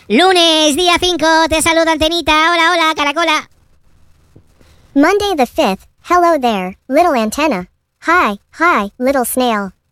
Lunes, día 5, te saluda Antenita. Hola, hola, caracola. Monday the 5th, hello there, little antenna. Hi, little snail.